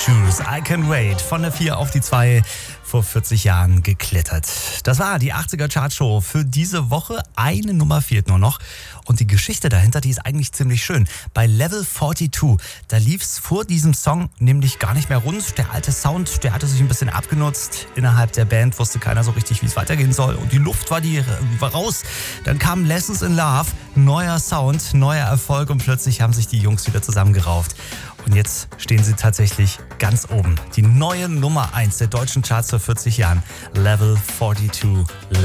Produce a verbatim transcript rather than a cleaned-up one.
Shoes, I Can Wait, von der vier auf die zwei, vor vierzig Jahren geklettert. Das war die achtziger Chartshow für diese Woche. Eine Nummer fehlt nur noch. Und die Geschichte dahinter, die ist eigentlich ziemlich schön. Bei Level zweiundvierzig, da lief's vor diesem Song nämlich gar nicht mehr rund. Der alte Sound, der hatte sich ein bisschen abgenutzt. Innerhalb der Band wusste keiner so richtig, wie es weitergehen soll. Und die Luft war, die, war raus. Dann kam Lessons in Love, neuer Sound, neuer Erfolg und plötzlich haben sich die Jungs wieder zusammengerauft. Und jetzt stehen sie tatsächlich ganz oben. Die neue Nummer eins der deutschen Charts vor vierzig Jahren. Level zweiundvierzig.